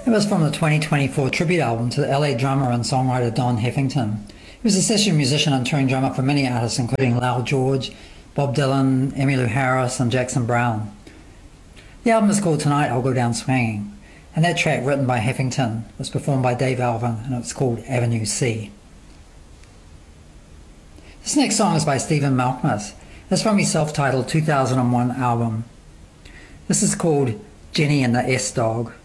It was from the 2024 tribute album to the LA drummer and songwriter Don Heffington. He was a session musician and touring drummer for many artists including Lowell George, Bob Dylan, Emmylou Harris and Jackson Browne. The album is called Tonight I'll Go Down Swinging, and that track, written by Heffington, was performed by Dave Alvin and it's called Avenue C. This next song is by Stephen Malkmus. It's from his self-titled 2001 album. This is called Jenny and the S-Dog.